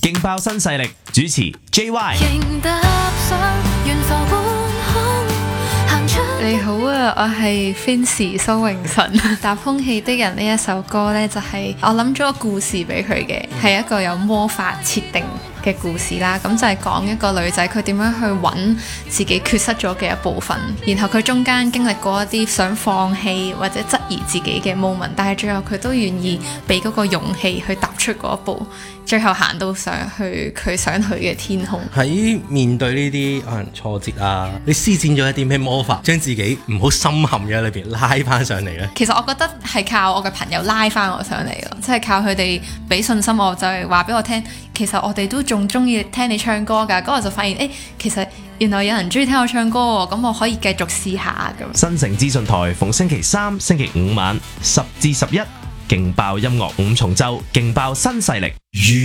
勁爆新勢力主持 JY。 你好啊，我係 Fancy 蘇永晨。搭空氣的人呢一首歌呢，就係我諗咗個故事俾佢嘅，係一個有魔法設定嘅故事啦。咁就係講一個女仔佢點樣去揾自己缺失咗嘅一部分，然後佢中間經歷過一啲想放棄或者質疑自己嘅 moment， 但係最後佢都願意俾嗰個勇氣去踏出嗰一步，最後行到上去佢想去嘅天空。 喺面對呢啲可能挫折啊，你施展咗一啲咩魔法，將自己唔好深陷咗喺裏邊拉翻上嚟呢？ 其實我覺得係靠我嘅朋友拉翻我上嚟咯，即係靠佢哋俾信心我，就係話俾我聽，其實我哋都仲中意聽你唱歌㗎。咁我就發現，其實原來有人中意聽我唱歌喎，咁我可以繼續試下咁。 新城資訊台逢星期三、星期五晚10至11，勁爆音樂五重奏，勁爆新勢力。